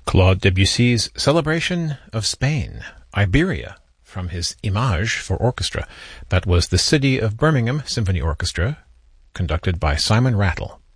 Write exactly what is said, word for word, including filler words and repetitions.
Claude Debussy's Celebration of Spain, Iberia, from his Image for orchestra. That was the City of Birmingham Symphony Orchestra, conducted by Simon Rattle.